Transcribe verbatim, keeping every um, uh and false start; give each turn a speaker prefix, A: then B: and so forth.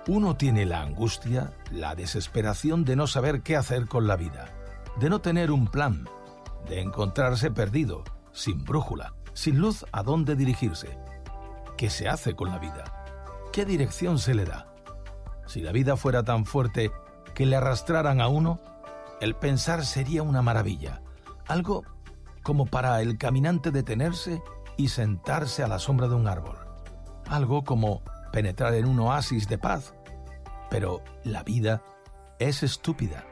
A: Uno tiene la angustia, la desesperación de no saber qué hacer con la vida, de no tener un plan, de encontrarse perdido, sin brújula, sin luz a dónde dirigirse. ¿Qué se hace con la vida? ¿Qué dirección se le da? Si la vida fuera tan fuerte que le arrastraran a uno, el pensar sería una maravilla, algo como para el caminante detenerse y sentarse a la sombra de un árbol, algo como penetrar en un oasis de paz. Pero la vida es estúpida.